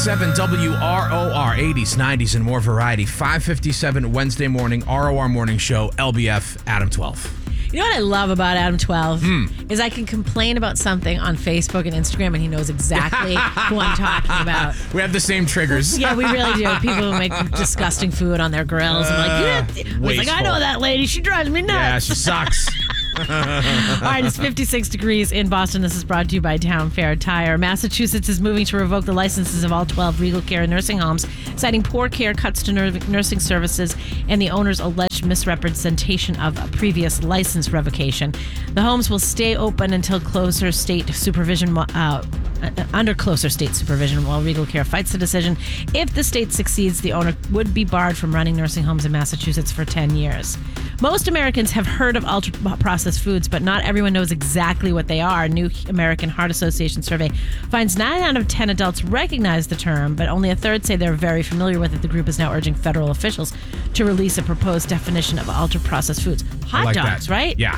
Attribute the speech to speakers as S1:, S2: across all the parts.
S1: 95.7 WROR, 80s, 90s, and more variety. 5:57 Wednesday morning, ROR Morning Show, LBF, Adam 12.
S2: You know what I love about Adam 12 is I can complain about something on Facebook and Instagram, and he knows exactly who I'm talking about.
S1: We have the same triggers.
S2: Yeah, we really do. People who make disgusting food on their grills. I'm like, I know that lady. She drives me nuts.
S1: Yeah, she sucks.
S2: All right, it's 56 degrees in Boston. This is brought to you by Town Fair Tire. Massachusetts is moving to revoke the licenses of all 12 Regal Care nursing homes, citing poor care, cuts to nursing services, and the owner's alleged misrepresentation of a previous license revocation. The homes will stay open until closer state supervision, under closer state supervision, while Regal Care fights the decision. If the state succeeds, the owner would be barred from running nursing homes in Massachusetts for 10 years. Most Americans have heard of ultra-processed foods, but not everyone knows exactly what they are. A new American Heart Association survey finds 9 out of 10 adults recognize the term, but only a third say they're very familiar with it. The group is now urging federal officials to release a proposed definition of ultra-processed foods. Hot dogs, right?
S1: Yeah.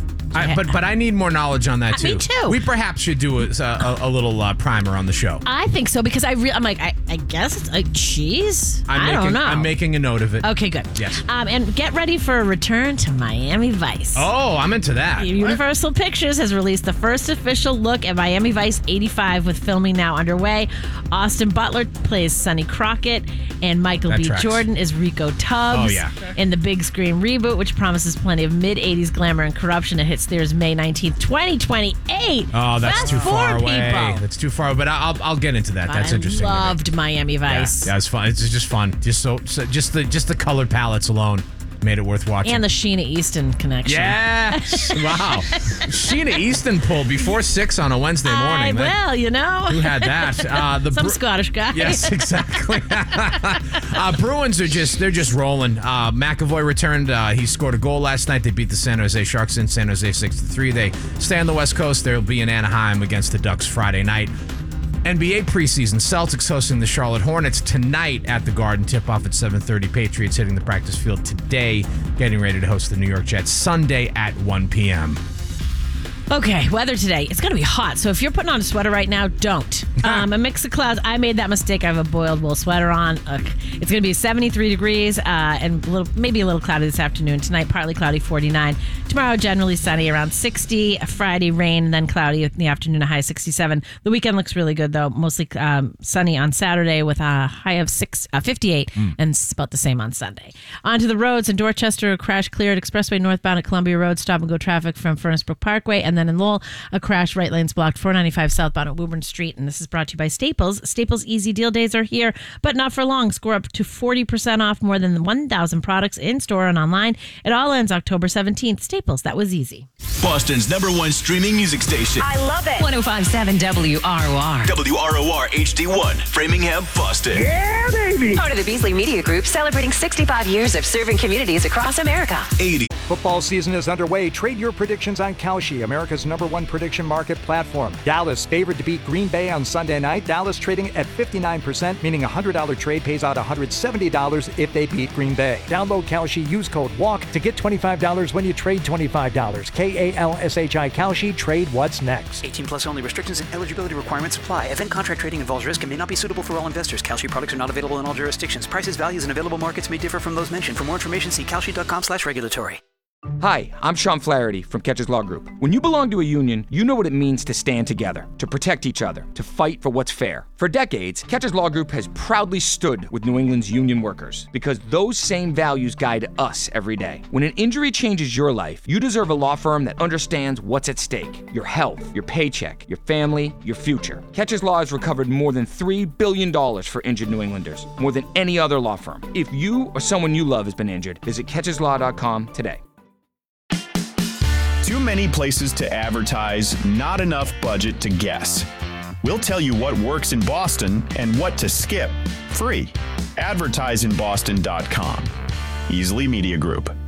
S1: But I need more knowledge on that, too.
S2: Me too.
S1: We perhaps should do a little primer on the show.
S2: I think so, because I'm like, I guess it's like cheese? I don't know.
S1: I'm making a note of it.
S2: Okay, good.
S1: Yes.
S2: And get ready for a return to Miami Vice.
S1: Oh, I'm into that.
S2: Universal Pictures has released the first official look at Miami Vice 85, with filming now underway. Austin Butler plays Sonny Crockett, and Michael B. Jordan is Rico Tubbs.
S1: Oh, yeah.
S2: In the big screen reboot, which promises plenty of mid-'80s glamour and corruption. It hits theaters May 19th, 2028.
S1: Oh, that's too far away.
S2: People.
S1: That's too far, but I'll get into that. That's interesting.
S2: I loved Miami Vice.
S1: Yeah, it's fun. It's just fun. Just the color palettes alone made it worth watching.
S2: And the Sheena Easton connection.
S1: Yes. Wow. Sheena Easton pulled before 6 on a Wednesday morning.
S2: Who
S1: had that?
S2: Some Scottish guy.
S1: Yes, exactly. Bruins they're just rolling. McAvoy returned. He scored a goal last night. They beat the San Jose Sharks in San Jose 6-3. They stay on the West Coast. They'll be in Anaheim against the Ducks Friday night. NBA preseason, Celtics hosting the Charlotte Hornets tonight at the Garden. Tip-off at 7:30. Patriots hitting the practice field today, getting ready to host the New York Jets Sunday at 1 p.m.
S2: Okay, weather today. It's going to be hot, so if you're putting on a sweater right now, don't. A mix of clouds. I made that mistake. I have a boiled wool sweater on. It's going to be 73 degrees and maybe a little cloudy this afternoon. Tonight, partly cloudy, 49. Tomorrow, generally sunny, around 60. Friday, rain, and then cloudy in the afternoon, a high 67. The weekend looks really good, though. Mostly sunny on Saturday with a high of 58, and it's about the same on Sunday. On to the roads. In Dorchester, a crash cleared. Expressway northbound at Columbia Road. Stop-and-go traffic from Furnace Brook Parkway. And then in Lowell, a crash, right lanes blocked, 495 southbound at Woburn Street. And this is brought to you by Staples. Staples Easy Deal Days are here, but not for long. Score up to 40% off more than 1,000 products in-store and online. It all ends October 17th. Staples, that was easy.
S3: Boston's #1 streaming music station.
S4: I love it.
S5: 105.7 WROR.
S3: WROR HD1, Framingham, Boston.
S4: Yeah, baby.
S5: Part of the Beasley Media Group, celebrating 65 years of serving communities across America.
S3: 80.
S6: Football season is underway. Trade your predictions on Kalshi, America's #1 prediction market platform. Dallas favored to beat Green Bay on Sunday night. Dallas trading at 59%, meaning a $100 trade pays out $170 if they beat Green Bay. Download Kalshi, use code WALK to get $25 when you trade $25. KALSHI Kalshi, trade what's next.
S7: 18 plus only. Restrictions and eligibility requirements apply. Event contract trading involves risk and may not be suitable for all investors. Kalshi products are not available in all jurisdictions. Prices, values, and available markets may differ from those mentioned. For more information, see kalshi.com/regulatory.
S8: Hi, I'm Sean Flaherty from Catches Law Group. When you belong to a union, you know what it means to stand together, to protect each other, to fight for what's fair. For decades, Catches Law Group has proudly stood with New England's union workers because those same values guide us every day. When an injury changes your life, you deserve a law firm that understands what's at stake: your health, your paycheck, your family, your future. Catches Law has recovered more than $3 billion for injured New Englanders, more than any other law firm. If you or someone you love has been injured, visit catcheslaw.com today.
S9: Too many places to advertise, not enough budget to guess. We'll tell you what works in Boston and what to skip, free. AdvertiseInBoston.com. Easley Media Group.